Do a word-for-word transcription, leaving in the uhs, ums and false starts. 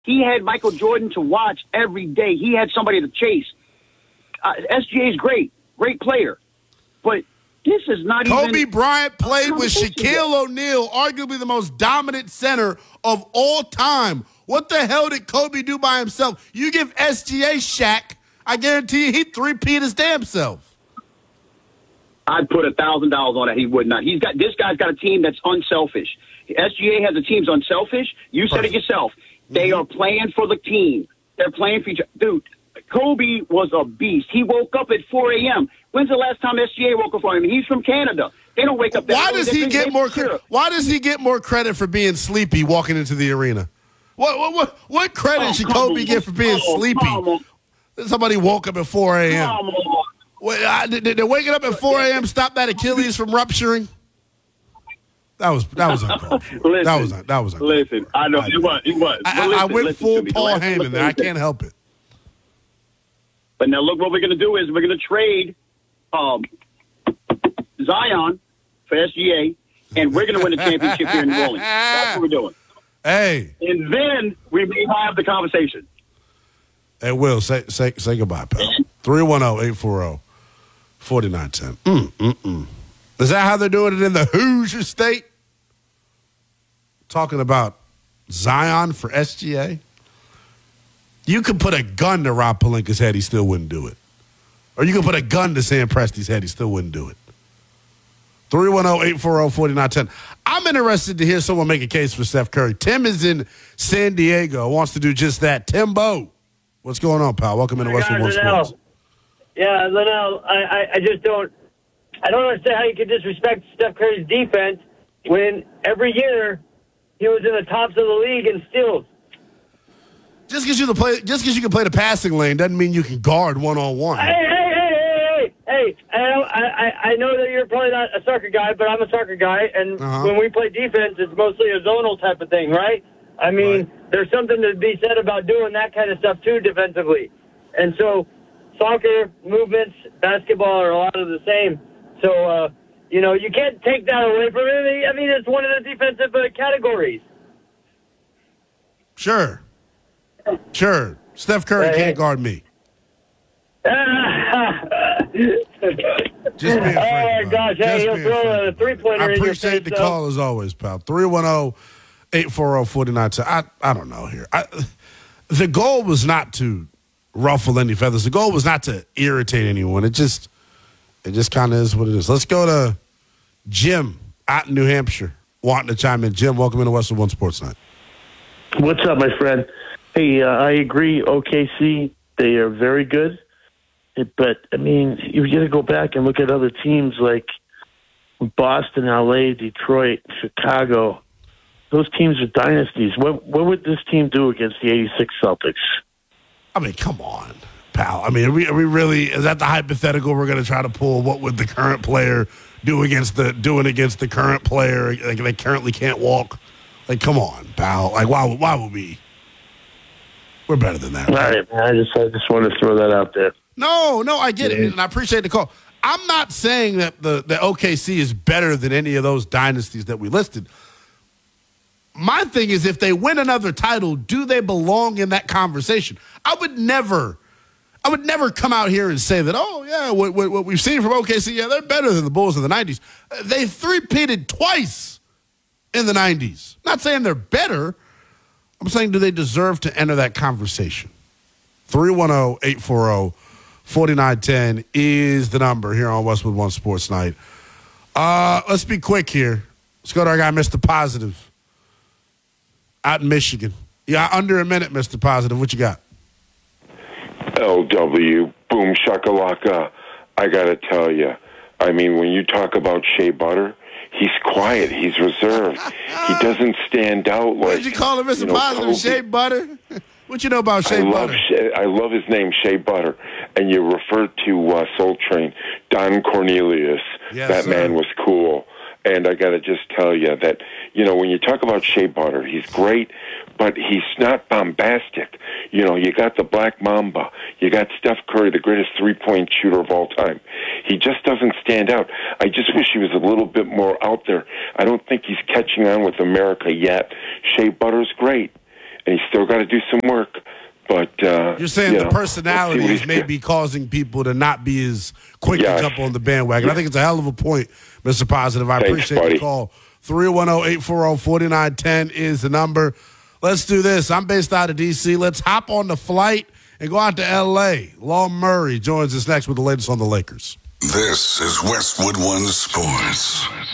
He had Michael Jordan to watch every day. He had somebody to chase. Uh, S G A is great, great player, but this is not Kobe even. Kobe Bryant played with Shaquille O'Neal, arguably the most dominant center of all time. What the hell did Kobe do by himself? You give S G A Shaq, I guarantee you he'd three-peat his damn self. I'd put a thousand dollars on it. He would not. He's got this guy's got a team that's unselfish. S G A has a team's unselfish. You said Perfect. It yourself. They mm-hmm. are playing for the team. They're playing for each other. Dude, Kobe was a beast. He woke up at four a.m. When's the last time S G A woke up for him? He's from Canada. They don't wake up that Why does he get more credit? Why does he get more credit for being sleepy walking into the arena? What what what, what credit oh, should Kobe on. get for being oh, sleepy? Somebody woke up at four a.m. Wait, I, did, did waking up at four a.m. stop that Achilles from rupturing? That was that was uncalled for. Listen, that was that was uncalled listen. For. I know it was. It was. I, listen, I went full Paul Heyman there. I can't help it. But now look, what we're going to do is we're going to trade um, Zion for S G A, and we're going to win the championship here in New Orleans. That's what we're doing. Hey. And then we may have the conversation. Hey, Will, say say say goodbye, pal. three one zero, eight four zero, four nine one zero. Mm, mm, mm. Is that how they're doing it in the Hoosier State? Talking about Zion for S G A? You could put a gun to Rob Pelinka's head, he still wouldn't do it. Or you could put a gun to Sam Presti's head, he still wouldn't do it. three one zero, eight four zero, four nine one zero. I'm interested to hear someone make a case for Steph Curry. Tim is in San Diego, wants to do just that. Timbo, what's going on, pal? Welcome into Westwood One Sports. Yeah, Linnell, I, I, I just don't, I don't understand how you could disrespect Steph Curry's defense when every year he was in the tops of the league in steals. Just because you can play, just because you can play the passing lane doesn't mean you can guard one on one. Hey, hey, hey, hey, hey! hey I, I, I know that you're probably not a soccer guy, but I'm a soccer guy, and uh-huh. when we play defense, it's mostly a zonal type of thing, right? I mean, right. there's something to be said about doing that kind of stuff too defensively, and so soccer movements, basketball are a lot of the same. So, uh, you know, you can't take that away from him. I mean, it's one of the defensive uh, categories. Sure. Sure. Steph Curry hey, can't guard me. Just being frank, oh, my gosh. Hey, he'll throw a three-pointer I in your face. I appreciate the so. call as always, pal. three one zero, eight four zero, four nine one zero. I, I don't know here. I, the goal was not to ruffle any feathers. The goal was not to irritate anyone. It just... It just kind of is what it is. Let's go to Jim out in New Hampshire wanting to chime in. Jim, welcome into Westwood One Sports Night. What's up, my friend? Hey, uh, I agree. O K C, they are very good. But, I mean, you got to go back and look at other teams like Boston, L A, Detroit, Chicago. Those teams are dynasties. What, what would this team do against the eighty-six Celtics? I mean, come on. Pal, I mean, are we, are we really? Is that the hypothetical we're going to try to pull? What would the current player do against the doing against the current player? Like they currently can't walk. Like, come on, pal. Like, why? Why would we? We're better than that. Right? All right, man. I just, I just want to throw that out there. No, no, I get yeah. it, and I appreciate the call. I'm not saying that the the O K C is better than any of those dynasties that we listed. My thing is, if they win another title, do they belong in that conversation? I would never. I would never come out here and say that, oh, yeah, what, what, what we've seen from O K C, yeah, they're better than the Bulls of the nineties. They three-peated twice in the nineties. Not saying they're better. I'm saying, do they deserve to enter that conversation? three one zero, eight four zero, four nine one zero is the number here on Westwood One Sports Night. Uh, let's be quick here. Let's go to our guy, Mister Positive, out in Michigan. Yeah, under a minute, Mister Positive. What you got? L W, boom shakalaka. I got to tell you, I mean, when you talk about Shea Butter, he's quiet. He's reserved. He doesn't stand out like. What did you call him, Mister You know, Positive? Kobe. Shea Butter? What you know about Shea I Butter? Love Shea, I love his name, Shea Butter. And you referred to uh, Soul Train, Don Cornelius. Yes, that sir. man was cool. And I got to just tell you that, you know, when you talk about Shea Butter, he's great, but he's not bombastic. You know, you got the Black Mamba. You got Steph Curry, the greatest three-point shooter of all time. He just doesn't stand out. I just wish he was a little bit more out there. I don't think he's catching on with America yet. Shea Butter's great. and he's still got to do some work. But uh, you're saying you the know, personalities may be causing people to not be as quick yes. to jump on the bandwagon. Yeah. I think it's a hell of a point, Mister Positive. I Thanks, appreciate buddy. the call. three one zero, eight four zero, four nine one zero is the number. Let's do this. I'm based out of D C. Let's hop on the flight and go out to L A. Law Murray joins us next with the latest on the Lakers. This is Westwood One Sports.